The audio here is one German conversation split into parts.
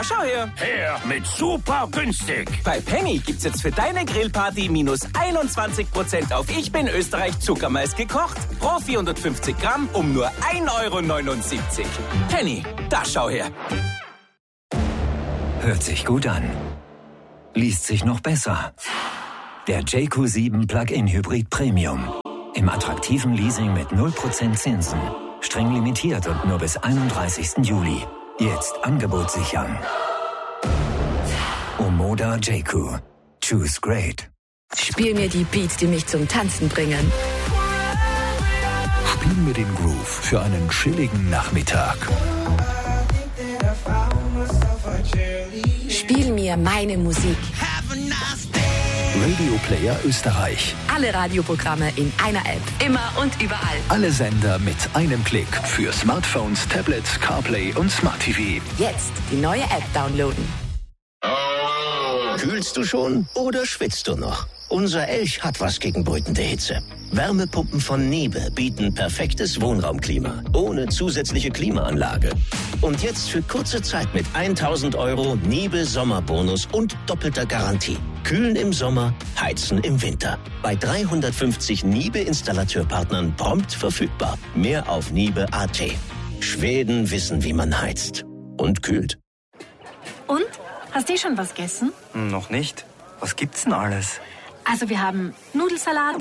da schau her. Her mit super günstig. Bei Penny gibt's jetzt für deine Grillparty minus 21% auf Ich bin Österreich Zuckermais gekocht. Pro 450 Gramm um nur 1,79 €. Penny, da schau her. Hört sich gut an. Liest sich noch besser. Der JQ7 Plug-in Hybrid Premium. Im attraktiven Leasing mit 0% Zinsen. Streng limitiert und nur bis 31. Juli. Jetzt Angebot sichern. Omoda JQ. Choose great. Spiel mir die Beats, die mich zum Tanzen bringen. Spiel mir den Groove für einen chilligen Nachmittag. Spiel mir meine Musik. Radio Player Österreich. Alle Radioprogramme in einer App. Immer und überall. Alle Sender mit einem Klick. Für Smartphones, Tablets, CarPlay und Smart TV. Jetzt die neue App downloaden. Kühlst du schon oder schwitzt du noch? Unser Elch hat was gegen brütende Hitze. Wärmepumpen von Niebe bieten perfektes Wohnraumklima, ohne zusätzliche Klimaanlage. Und jetzt für kurze Zeit mit 1.000 € Niebe Sommerbonus und doppelter Garantie. Kühlen im Sommer, heizen im Winter. Bei 350 Niebe-Installateurpartnern prompt verfügbar. Mehr auf Niebe.at. Schweden wissen, wie man heizt. Und kühlt. Und? Hast du schon was gegessen? Noch nicht. Was gibt's denn alles? Also wir haben Nudelsalat.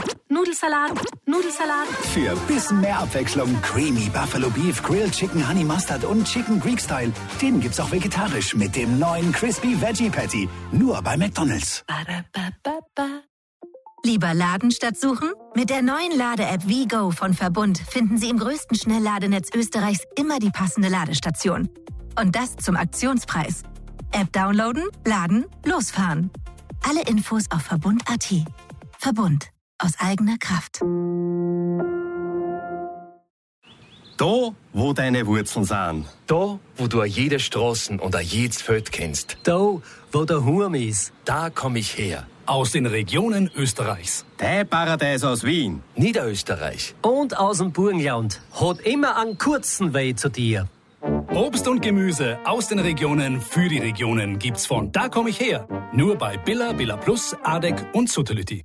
Für bisschen mehr Abwechslung Creamy Buffalo Beef, Grilled Chicken Honey Mustard und Chicken Greek Style. Den gibt's auch vegetarisch mit dem neuen Crispy Veggie Patty. Nur bei McDonald's. Lieber laden statt suchen? Mit der neuen Lade-App WeGo von Verbund finden Sie im größten Schnellladenetz Österreichs immer die passende Ladestation. Und das zum Aktionspreis. App downloaden, laden, losfahren. Alle Infos auf Verbund.at. Verbund. Aus eigener Kraft. Da, wo deine Wurzeln sind. Da, wo du jede Straßen und jedes Feld kennst. Da, wo der Hurm ist. Da komm ich her. Aus den Regionen Österreichs. Dein Paradies aus Wien. Niederösterreich. Und aus dem Burgenland. Hat immer einen kurzen Weg zu dir. Obst und Gemüse aus den Regionen für die Regionen gibt's von Da komm ich her. Nur bei Billa, Billa Plus, Adek und Suttelütti.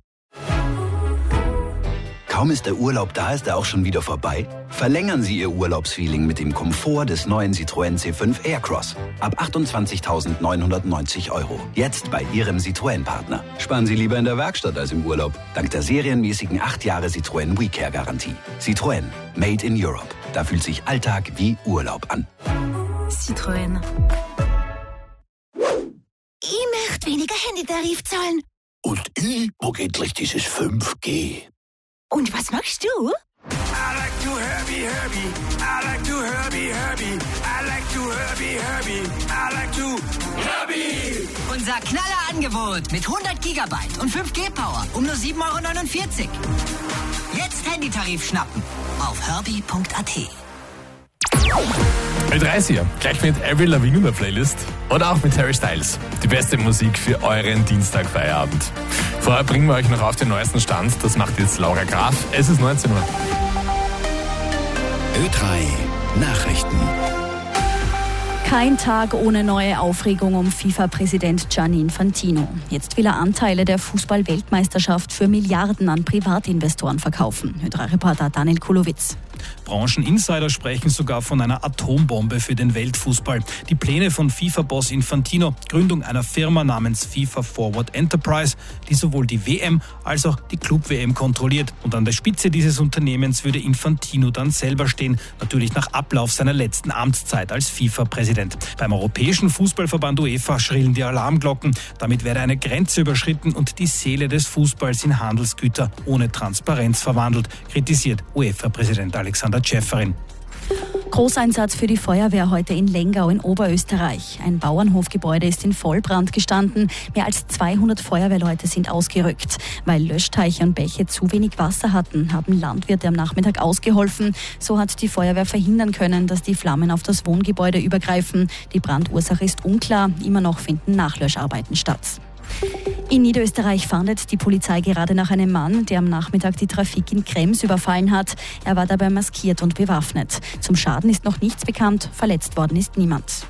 Kaum ist der Urlaub da, ist er auch schon wieder vorbei? Verlängern Sie Ihr Urlaubsfeeling mit dem Komfort des neuen Citroën C5 Aircross. Ab 28.990 €. Jetzt bei Ihrem Citroën-Partner. Sparen Sie lieber in der Werkstatt als im Urlaub. Dank der serienmäßigen 8 Jahre Citroën WeCare-Garantie. Citroën. Made in Europe. Da fühlt sich Alltag wie Urlaub an. Citroën. Ich möchte weniger Handytarif zahlen. Und ich mag endlich dieses 5G. Und was magst du? I like to Herbie. I like to Herbie. I like to Herbie. I like to Herbie. Unser Knallerangebot mit 100 Gigabyte und 5G-Power um nur 7,49 €. Jetzt Handytarif schnappen auf herbie.at. Ö30, gleich mit Avril Lavigne in der Playlist oder auch mit Harry Styles. Die beste Musik für euren Dienstagfeierabend. Vorher bringen wir euch noch auf den neuesten Stand. Das macht jetzt Laura Graf. Es ist 19 Uhr. Ö3 Nachrichten. Kein Tag ohne neue Aufregung um FIFA-Präsident Gianni Infantino. Jetzt will er Anteile der Fußball-Weltmeisterschaft für Milliarden an Privatinvestoren verkaufen. Ö3-Reporter Daniel Kulowitz. Brancheninsider sprechen sogar von einer Atombombe für den Weltfußball. Die Pläne von FIFA-Boss Infantino, Gründung einer Firma namens FIFA Forward Enterprise, die sowohl die WM als auch die Club-WM kontrolliert. Und an der Spitze dieses Unternehmens würde Infantino dann selber stehen, natürlich nach Ablauf seiner letzten Amtszeit als FIFA-Präsident. Beim Europäischen Fußballverband UEFA schrillen die Alarmglocken. Damit werde eine Grenze überschritten und die Seele des Fußballs in Handelsgüter ohne Transparenz verwandelt, kritisiert UEFA-Präsident Alexander Ceferin. Großeinsatz für die Feuerwehr heute in Lengau in Oberösterreich. Ein Bauernhofgebäude ist in Vollbrand gestanden. Mehr als 200 Feuerwehrleute sind ausgerückt. Weil Löschteiche und Bäche zu wenig Wasser hatten, haben Landwirte am Nachmittag ausgeholfen. So hat die Feuerwehr verhindern können, dass die Flammen auf das Wohngebäude übergreifen. Die Brandursache ist unklar. Immer noch finden Nachlöscharbeiten statt. In Niederösterreich fahndet die Polizei gerade nach einem Mann, der am Nachmittag die Trafik in Krems überfallen hat. Er war dabei maskiert und bewaffnet. Zum Schaden ist noch nichts bekannt, verletzt worden ist niemand.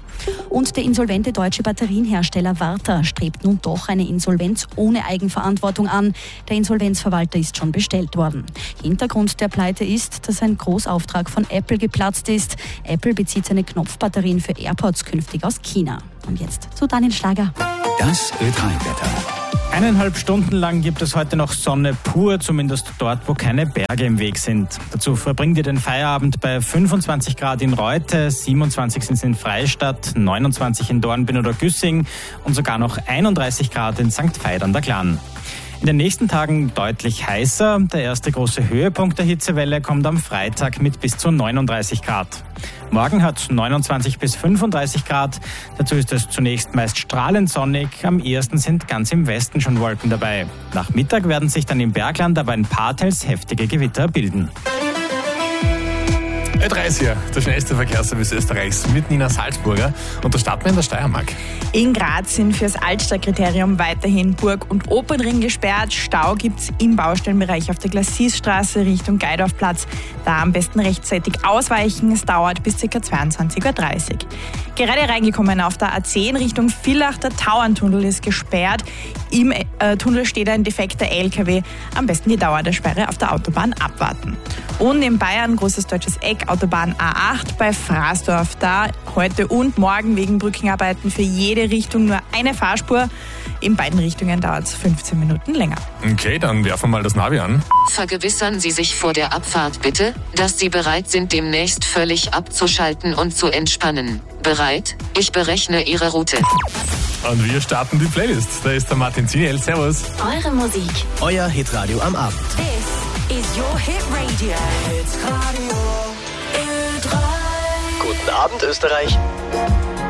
Und der insolvente deutsche Batterienhersteller Varta strebt nun doch eine Insolvenz ohne Eigenverantwortung an. Der Insolvenzverwalter ist schon bestellt worden. Hintergrund der Pleite ist, dass ein Großauftrag von Apple geplatzt ist. Apple bezieht seine Knopfbatterien für AirPods künftig aus China. Und jetzt zu Daniel Schlager. Das Ö3-Wetter. 1,5 Stunden lang gibt es heute noch Sonne pur, zumindest dort, wo keine Berge im Weg sind. Dazu verbringt ihr den Feierabend bei 25 Grad in Reute, 27 sind es in Freistadt, 29 in Dornbirn oder Güssing und sogar noch 31 Grad in St. Veit an der Glan. In den nächsten Tagen deutlich heißer. Der erste große Höhepunkt der Hitzewelle kommt am Freitag mit bis zu 39 Grad. Morgen hat 29 bis 35 Grad. Dazu ist es zunächst meist strahlend sonnig. Am ehesten sind ganz im Westen schon Wolken dabei. Nach Mittag werden sich dann im Bergland aber ein paar teils heftige Gewitter bilden. Ö3 ist hier, der schnellste Verkehrsservice Österreichs mit Nina Salzburger. Und da starten wir in der Steiermark. In Graz sind fürs Altstadtkriterium weiterhin Burg- und Opernring gesperrt. Stau gibt es im Baustellenbereich auf der Glassisstraße Richtung Geidorfplatz. Da am besten rechtzeitig ausweichen. Es dauert bis ca. 22.30 Uhr. Gerade reingekommen auf der A10 Richtung Villach. Der Tauerntunnel ist gesperrt. Im Tunnel steht ein defekter LKW. Am besten die Dauer der Sperre auf der Autobahn abwarten. Und in Bayern, großes deutsches Eck, Autobahn A8 bei Fraßdorf. Da heute und morgen wegen Brückenarbeiten für jede Richtung nur eine Fahrspur. In beiden Richtungen dauert es 15 Minuten länger. Okay, dann werfen wir mal das Navi an. Vergewissern Sie sich vor der Abfahrt bitte, dass Sie bereit sind, demnächst völlig abzuschalten und zu entspannen. Bereit? Ich berechne Ihre Route. Und wir starten die Playlist. Da ist der Martin Ziniel. Servus. Eure Musik. Euer Hitradio am Abend. This is your Hit Radio. Guten Abend, Österreich.